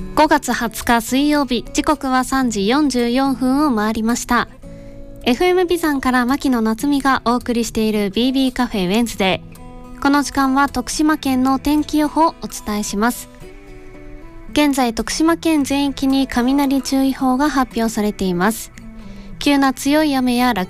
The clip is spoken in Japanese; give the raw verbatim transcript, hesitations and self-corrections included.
ごがつはつか水曜日、時刻はさんじよんじゅうよんぷんを回りました。 エフエム ビザンから牧野夏美がお送りしている ビービー カフェウェンズデー。この時間は徳島県の天気予報をお伝えします。現在徳島県全域に雷注意報が発表されています。急な強い雨や落